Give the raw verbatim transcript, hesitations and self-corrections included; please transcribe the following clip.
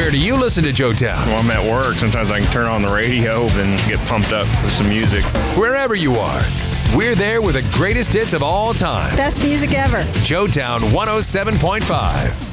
Where do you listen to Joetown? When I'm at work, sometimes I can turn on the radio and get pumped up with some music. Wherever you are, we're there with the greatest hits of all time. Best music ever. Joetown one oh seven point five.